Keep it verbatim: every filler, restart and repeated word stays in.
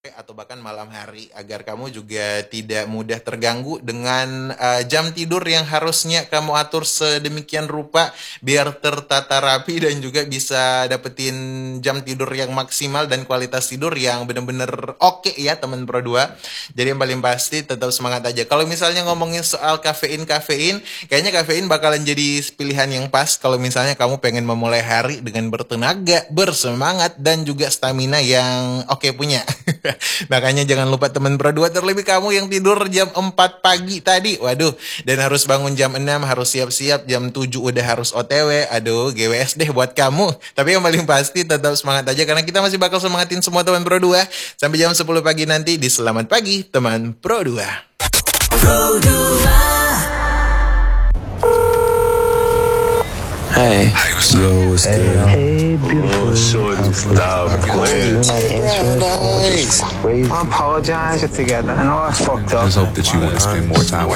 atau bahkan malam hari agar kamu juga tidak mudah terganggu dengan uh, jam tidur yang harusnya kamu atur sedemikian rupa biar tertata rapi dan juga bisa dapetin jam tidur yang maksimal dan kualitas tidur yang bener-bener oke ya teman Pro dua. Jadi yang paling pasti tetap semangat aja. Kalau misalnya ngomongin soal kafein-kafein, kayaknya kafein bakalan jadi pilihan yang pas kalau misalnya kamu pengen memulai hari dengan bertenaga, bersemangat dan juga stamina yang oke punya. Makanya jangan lupa teman Pro dua, terlebih kamu yang tidur jam empat pagi tadi. Waduh, dan harus bangun jam enam, harus siap-siap jam tujuh udah harus O T W. Aduh, G W S deh buat kamu. Tapi yang paling pasti tetap semangat aja karena kita masih bakal semangatin semua teman Pro dua sampai jam sepuluh pagi nanti di Selamat Pagi Teman Pro dua. Pro dua. Hey. Yo, what's hey, good? Hey, beautiful. Oh, shorty, stop playing. I apologize together. I know I fucked up. Let's hope that you want to spend more time with